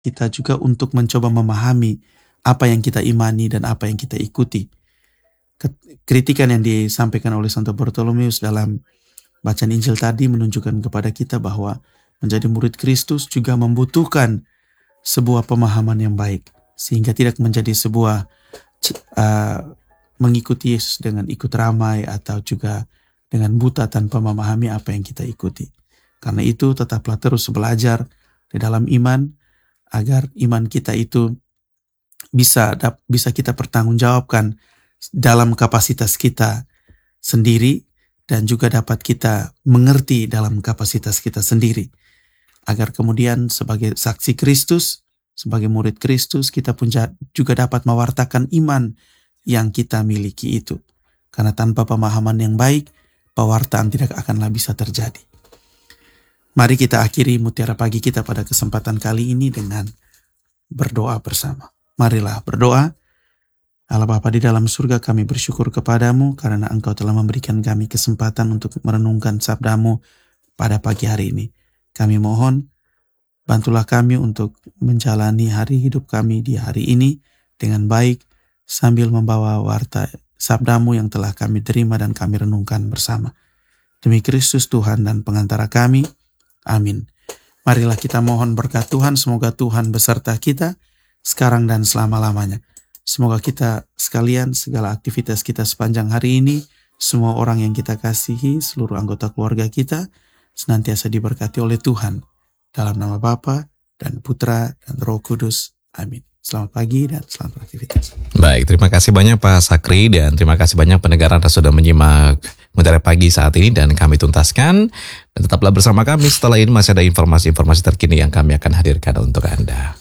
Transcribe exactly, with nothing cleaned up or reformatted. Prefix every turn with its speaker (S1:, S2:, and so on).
S1: kita juga untuk mencoba memahami apa yang kita imani dan apa yang kita ikuti. Kritikan yang disampaikan oleh Santo Bartolomeus dalam bacaan Injil tadi menunjukkan kepada kita bahwa menjadi murid Kristus juga membutuhkan sebuah pemahaman yang baik, sehingga tidak menjadi sebuah uh, mengikuti Yesus dengan ikut ramai atau juga dengan buta tanpa memahami apa yang kita ikuti. Karena itu tetaplah terus belajar di dalam iman agar iman kita itu bisa bisa kita pertanggungjawabkan dalam kapasitas kita sendiri dan juga dapat kita mengerti dalam kapasitas kita sendiri. Agar kemudian sebagai saksi Kristus, sebagai murid Kristus, kita pun juga dapat mewartakan iman yang kita miliki itu. Karena tanpa pemahaman yang baik, pewartaan tidak akanlah bisa terjadi. Mari kita akhiri Mutiara Pagi kita pada kesempatan kali ini dengan berdoa bersama. Marilah berdoa. Allah Bapa di dalam surga, kami bersyukur kepadamu karena Engkau telah memberikan kami kesempatan untuk merenungkan sabdamu pada pagi hari ini. Kami mohon, bantulah kami untuk menjalani hari hidup kami di hari ini dengan baik, sambil membawa warta sabdamu yang telah kami terima dan kami renungkan bersama. Demi Kristus Tuhan dan pengantara kami, amin. Marilah kita mohon berkat Tuhan, semoga Tuhan beserta kita sekarang dan selama-lamanya. Semoga kita sekalian, segala aktivitas kita sepanjang hari ini, semua orang yang kita kasihi, seluruh anggota keluarga kita, senantiasa diberkati oleh Tuhan. Dalam nama Bapa dan Putra dan Roh Kudus. Amin. Selamat pagi dan selamat beraktivitas.
S2: Baik, terima kasih banyak Pak Sakri dan terima kasih banyak pendengar Anda sudah menyimak Mutiara Pagi saat ini dan kami tuntaskan. Dan tetaplah bersama kami, setelah ini masih ada informasi-informasi terkini yang kami akan hadirkan untuk Anda.